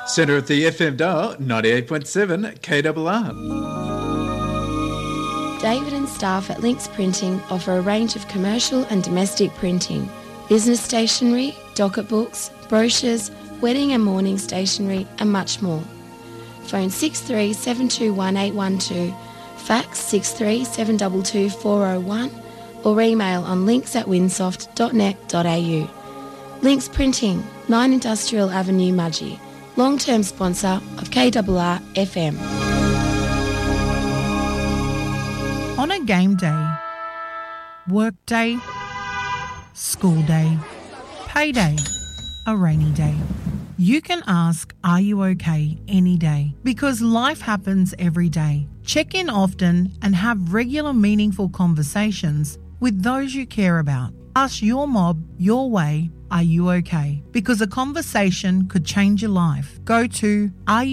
Centre of the FM dial, 98.7 KRR. David and staff at Links Printing offer a range of commercial and domestic printing, business stationery, docket books, brochures, wedding and mourning stationery and much more. Phone 63721812, fax 63722 or email on links@winsoft.net.au. Links Printing, 9 Industrial Avenue, Mudgee. Long-term sponsor of KRR FM. On a game day, work day, school day, payday, a rainy day, you can ask, are you okay, any day? Because life happens every day. Check in often and have regular meaningful conversations with those you care about. Ask your mob your way, are you okay? Because a conversation could change your life. Go to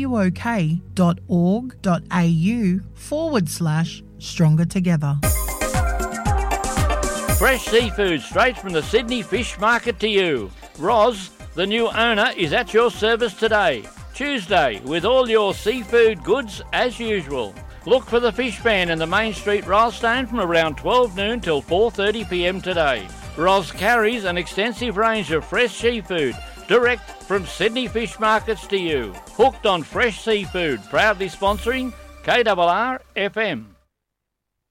areyouok.org.au/stronger together. Fresh seafood straight from the Sydney Fish Market to you. Roz, the new owner, is at your service today, Tuesday, with all your seafood goods as usual. Look for the fish van in the Main Street Rylstone from around 12 noon till 4:30 p.m. today. Roz carries an extensive range of fresh seafood, direct from Sydney Fish Markets to you. Hooked on fresh seafood, proudly sponsoring KRR FM.